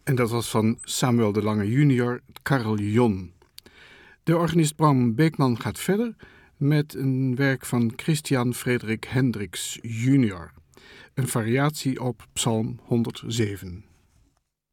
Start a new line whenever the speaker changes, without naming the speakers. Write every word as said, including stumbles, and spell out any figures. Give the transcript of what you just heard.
En dat was van Samuel de Lange junior, Carillon. De organist Bram Beekman gaat verder met een werk van Christian Frederik Hendricks junior. Een variatie op Psalm honderdzeven.